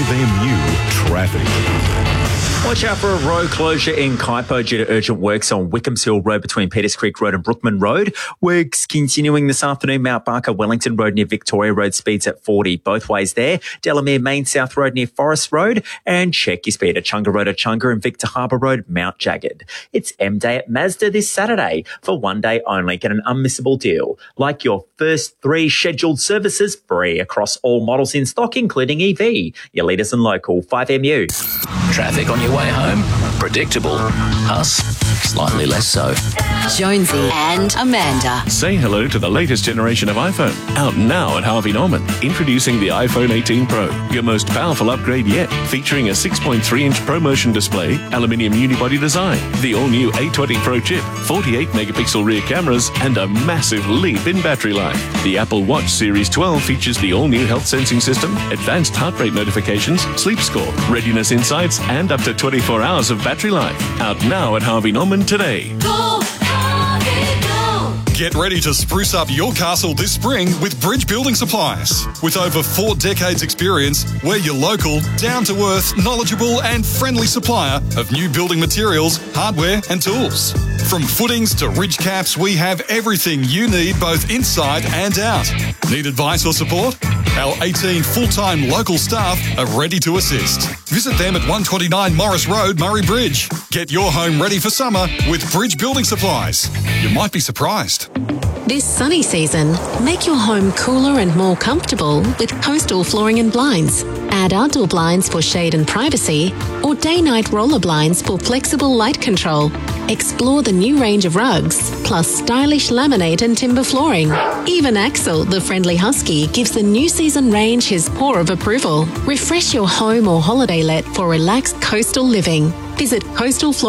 5MU Traffic. Watch out for a road closure in Kaipo due to urgent works on Wickham's Hill Road between Peters Creek Road and Brookman Road. Works continuing this afternoon, Mount Barker, Wellington Road near Victoria Road, speeds at 40 both ways there. Delamere Main South Road near Forest Road, and check your speed at Chunga Road at Chunga and Victor Harbour Road, Mount Jagged. It's M Day at Mazda this Saturday. For one day only, get an unmissable deal. Like your first 3 scheduled services free across all models in stock, including EV. Your leaders and local, 5MU. Traffic on your way home? Predictable. Us, slightly less so. Jonesy and Amanda. Say hello to the latest generation of iPhone. Out now at Harvey Norman. Introducing the iPhone 18 Pro. Your most powerful upgrade yet. Featuring a 6.3-inch ProMotion display, aluminium unibody design, the all-new A20 Pro chip, 48-megapixel rear cameras, and a massive leap in battery life. The Apple Watch Series 12 features the all-new health sensing system, advanced heart rate notifications, sleep score, readiness insights, and up to 24 hours of battery life. Out now at Harvey Norman today. Go, Harvey, go! Get ready to spruce up your castle this spring with Bridge Building Supplies. With over 4 decades experience, we're your local, down-to-earth, knowledgeable and friendly supplier of new building materials, hardware and tools. From footings to ridge caps, we have everything you need both inside and out. Need advice or support? Our 18 full-time local staff are ready to assist. Visit them at 129 Morris Road, Murray Bridge. Get your home ready for summer with Bridge Building Supplies. You might be surprised. This sunny season, make your home cooler and more comfortable with Coastal Flooring and Blinds. Add outdoor blinds for shade and privacy, or day-night roller blinds for flexible light control. Explore the new range of rugs, plus stylish laminate and timber flooring. Even Axel, the friendly husky, gives the new season range his paw of approval. Refresh your home or holiday let for relaxed coastal living. Visit Coastal Flooring